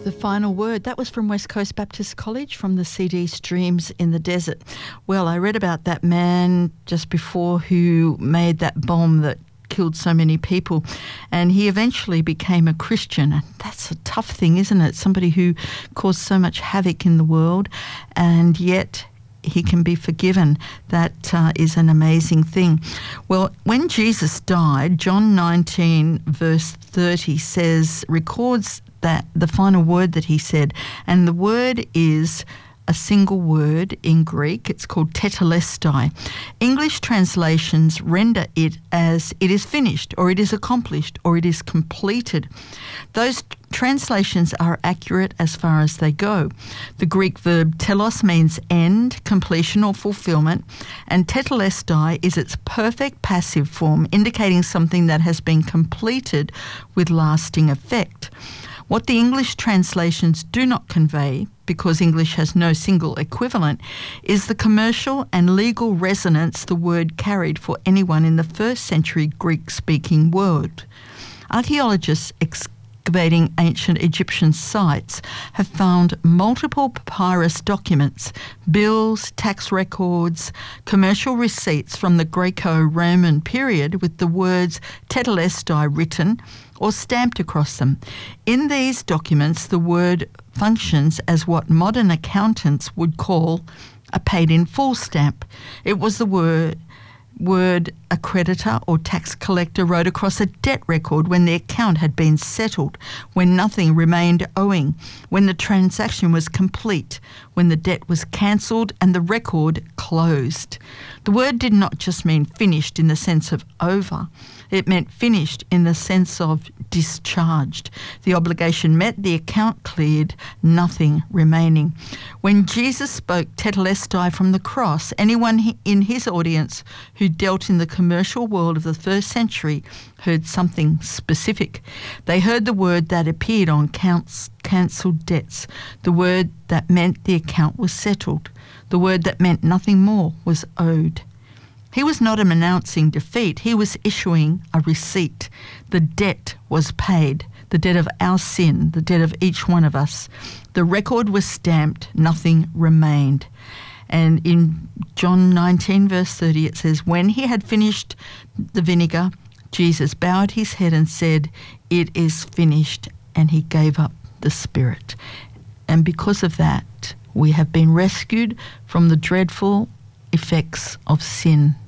The Final Word, that was from West Coast Baptist College from the CD Streams in the Desert. Well, I read about that man just before who made that bomb that killed so many people, and he eventually became a Christian. And that's a tough thing, isn't it? Somebody who caused so much havoc in the world, and yet he can be forgiven. That is an amazing thing. Well, when Jesus died, John 19 verse 30 records that the final word that he said, and the word is a single word in Greek. It's called tetelestai. English translations render it as it is finished, or it is accomplished, or it is completed. Those translations are accurate as far as they go. The Greek verb telos means end, completion, or fulfillment, and tetelestai is its perfect passive form, indicating something that has been completed with lasting effect. What the English translations do not convey, because English has no single equivalent, is the commercial and legal resonance the word carried for anyone in the first century Greek-speaking world. Archaeologists excavating ancient Egyptian sites have found multiple papyrus documents, bills, tax records, commercial receipts from the Greco-Roman period with the words tetelestai written or stamped across them. In these documents, the word functions as what modern accountants would call a paid-in-full stamp. It was the word a creditor or tax collector wrote across a debt record when the account had been settled, when nothing remained owing, when the transaction was complete, when the debt was cancelled and the record closed. The word did not just mean finished in the sense of over. It meant finished in the sense of discharged. The obligation met, the account cleared, nothing remaining. When Jesus spoke tetelestai from the cross, anyone in his audience who dealt in the commercial world of the first century heard something specific. They heard the word that appeared on cancelled debts, the word that meant the account was settled, the word that meant nothing more was owed. He was not announcing defeat, he was issuing a receipt. The debt was paid, the debt of our sin, the debt of each one of us. The record was stamped, nothing remained. And in John 19 verse 30 it says, when he had finished the vinegar, Jesus bowed his head and said, it is finished, and he gave up the spirit. And because of that, we have been rescued from the dreadful effects of sin.